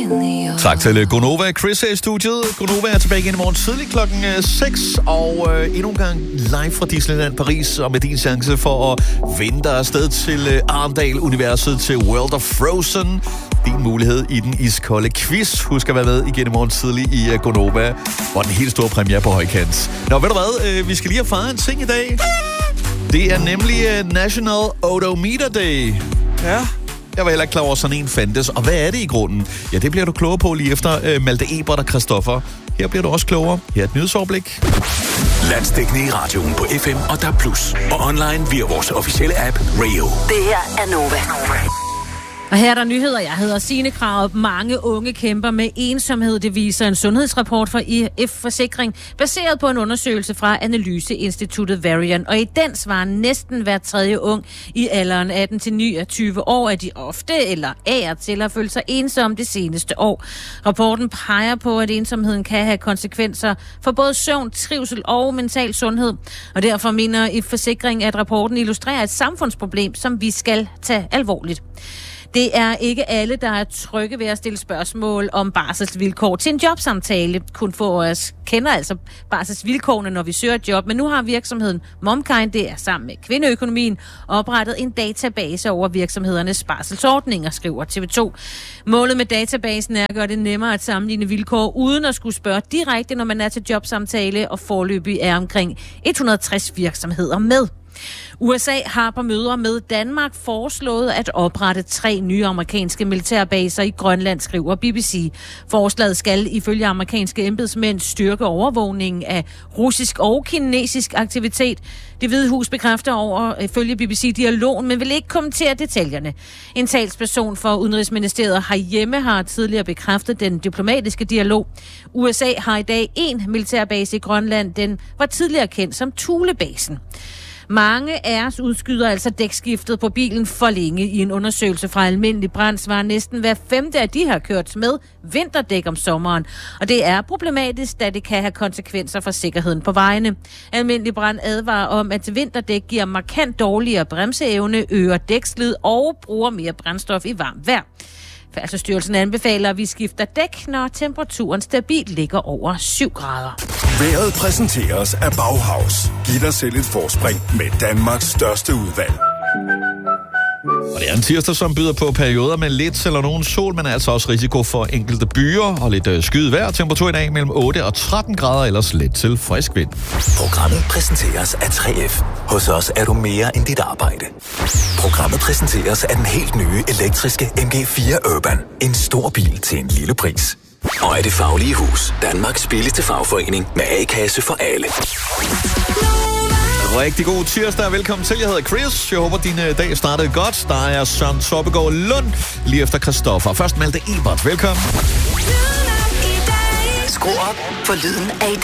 Tak til Gonova. Chris er i studiet. Gonova er tilbage igen i morgen tidlig klokken 6. Og endnu en gang live fra Disneyland Paris. Og med din chance for at vinde dig afsted til Arendal-universet til World of Frozen. Din mulighed i den iskolde quiz. Husk at være med igen i morgen tidlig i Gonova. Og den helt store premiere på højkant. Nå, ved du hvad? Vi skal lige have fejret en ting i dag. Det er nemlig National Odometer Day. Ja. Jeg var heller ikke klar over, sådan en fandtes. Og hvad er det i grunden? Ja, det bliver du klogere på lige efter Malte Ebert og Christoffer. Her bliver du også klogere. Her er et nyhedsoverblik. Landsdækkende i radioen på FM og DAB+. Og online via vores officielle app, Radio. Det her er Nova. Og her er der nyheder. Jeg hedder Signe Krarup. Mange unge kæmper med ensomhed. Det viser en sundhedsrapport fra IF Forsikring, baseret på en undersøgelse fra analyseinstituttet Varian. Og i den svarer næsten hver tredje ung i alderen 18-29 år, at de ofte eller af og til har følt sig ensomme det seneste år. Rapporten peger på, at ensomheden kan have konsekvenser for både søvn, trivsel og mental sundhed. Og derfor mener IF Forsikring, at rapporten illustrerer et samfundsproblem, som vi skal tage alvorligt. Det er ikke alle, der er trygge ved at stille spørgsmål om barselsvilkår til en jobsamtale. Kun få os kender altså barselsvilkårene, når vi søger et job. Men nu har virksomheden Momkind, det er sammen med Kvindeøkonomien, oprettet en database over virksomhedernes barselsordninger, skriver TV2. Målet med databasen er at gøre det nemmere at sammenligne vilkår, uden at skulle spørge direkte, når man er til jobsamtale, og foreløbig er omkring 160 virksomheder med. USA har på møder med Danmark foreslået at oprette 3 nye amerikanske militærbaser i Grønland, skriver BBC. Forslaget skal ifølge amerikanske embedsmænd styrke overvågningen af russisk og kinesisk aktivitet. Det Hvide Hus bekræfter over ifølge BBC dialogen, men vil ikke kommentere detaljerne. En talsperson for Udenrigsministeriet herhjemme har tidligere bekræftet den diplomatiske dialog. USA har i dag 1 militærbase i Grønland. Den var tidligere kendt som Thulebasen. Mange af os udskyder altså dækskiftet på bilen for længe. I en undersøgelse fra Almindelig Brand svarer næsten hver 5. af de har kørt med vinterdæk om sommeren. Og det er problematisk, da det kan have konsekvenser for sikkerheden på vejene. Almindelig Brand advarer om, at vinterdæk giver markant dårligere bremseevne, øger dækslid og bruger mere brændstof i varmt vejr. Færdselsstyrelsen anbefaler, at vi skifter dæk, når temperaturen stabilt ligger over 7 grader. Vejret præsenteres af Bauhaus. Giv dig selv et forspring med Danmarks største udvalg. Og det er en tirsdag, som byder på perioder med lidt eller nogen sol, men altså også risiko for enkelte byer og lidt skyet vejr. Temperatur i dag mellem 8 og 13 grader, ellers let til frisk vind. Programmet præsenteres af 3F. Hos os er du mere end dit arbejde. Programmet præsenteres af den helt nye elektriske MG4 Urban. En stor bil til en lille pris. Og af Det Faglige Hus, Danmarks billigste fagforening med A-kasse for alle. Rigtig god tirsdag og velkommen til. Jeg hedder Chris. Jeg håber, din dag startede godt. Der er Søren Toppegaard Lund lige efter Christoffer. Først Malte Ebert. Velkommen. Skru op for lyden af